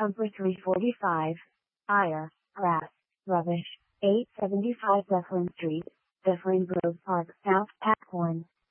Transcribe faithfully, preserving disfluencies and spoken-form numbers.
Comfort three forty-five. Ire, grass, rubbish. eight seventy-five Dufferin Street, Dufferin Grove Park, South Pacorn.